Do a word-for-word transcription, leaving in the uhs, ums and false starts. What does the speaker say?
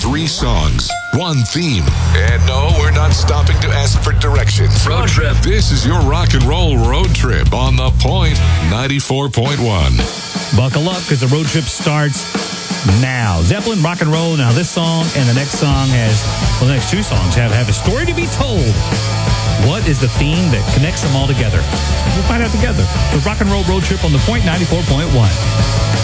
three songs, one theme. And no, we're not stopping to ask for directions. Road trip. This is your rock and roll road trip on The Point ninety-four point one. Buckle up, because the road trip starts now. Zeppelin, rock and roll. Now this song and the next song has, well, the next two songs have, have a story to be told. What is the theme that connects them all together? We'll find out together. The rock and roll road trip on The Point ninety-four point one.